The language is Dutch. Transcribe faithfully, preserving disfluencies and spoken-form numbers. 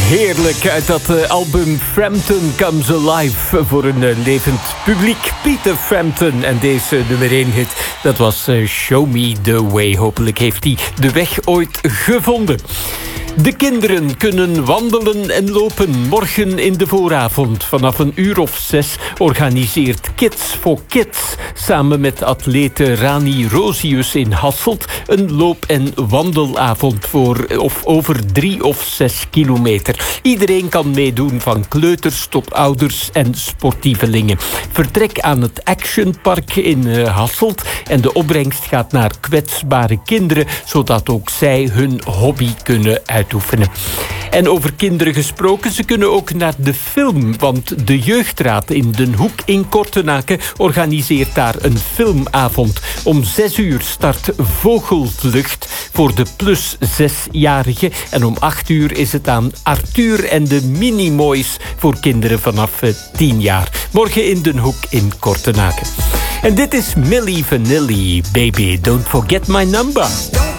Heerlijk, uit dat uh, album Frampton Comes Alive voor een uh, levend publiek. Peter Frampton en deze nummer één hit, dat was uh, Show Me The Way. Hopelijk heeft hij de weg ooit gevonden. De kinderen kunnen wandelen en lopen morgen in de vooravond. Vanaf een uur of zes organiseert Kids for Kids samen met atlete Rani Rosius in Hasselt een loop- en wandelavond voor of over drie of zes kilometer. Iedereen kan meedoen, van kleuters tot ouders en sportievelingen. Vertrek aan het Action Park in uh, Hasselt en de opbrengst gaat naar kwetsbare kinderen, zodat ook zij hun hobby kunnen uitoefenen. En over kinderen gesproken, ze kunnen ook naar de film, want de Jeugdraad in Den Hoek in Kortenaken organiseert daar een filmavond. Om zes uur start Vogelvlucht voor de plus zesjarigen en om acht uur is het aan Arthur en de Minimoys voor kinderen vanaf uh, tien jaar. Morgen in Den Hoek in Kortenaken. En dit is Milli Vanilli, baby, don't forget my number.